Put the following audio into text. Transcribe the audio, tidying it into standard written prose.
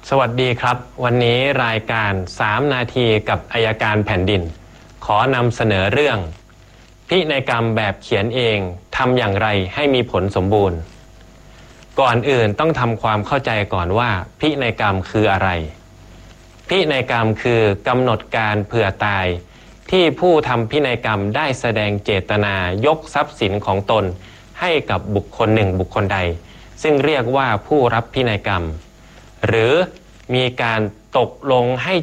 สวัสดีครับวันนี้รายการ3นาทีกับอัยการแผ่นดินขอนำเสนอเรื่องพินัยกรรมแบบเขียนเองทำอย่างไรให้มีผลสมบูรณ์ก่อนอื่นต้องทำความเข้าใจก่อนว่าพินัยกรรมคืออะไรพินัยกรรมคือกำหนดการเผื่อตายที่ผู้ทำพินัยกรรมได้แสดงเจตนายกทรัพย์สินของตนให้กับบุคคลหนึ่งบุคคลใดซึ่งเรียกว่าผู้รับพินัยกรรมหรือมีการตกลงให้